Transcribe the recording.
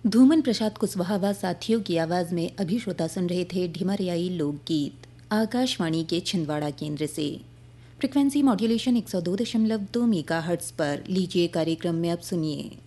धूमन प्रसाद कुशवाहा साथियों की आवाज़ में अभी श्रोता सुन रहे थे ढिमरियाई लोकगीत आकाशवाणी के छिंदवाड़ा केंद्र से। फ्रिक्वेंसी मॉड्यूलेशन 102.2 मेगाहर्ट्ज़ पर। लीजिए कार्यक्रम में अब सुनिए